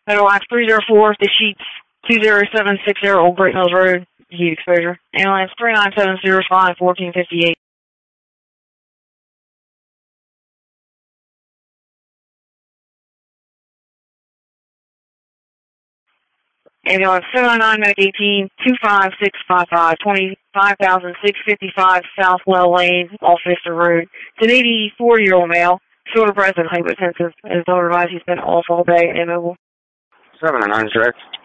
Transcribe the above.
Meadowlark 304, the Sheets 20760 Old Brick Mills Road, heat exposure. Ambulance 397 responding 1458. Ambulance 709 Medic 18 25655 25,655 South Well Lane, Alcester Road. It's an 84-year-old male, short of breath and hypotensive. As well advised, he's been off all day and immobile. 709 direct.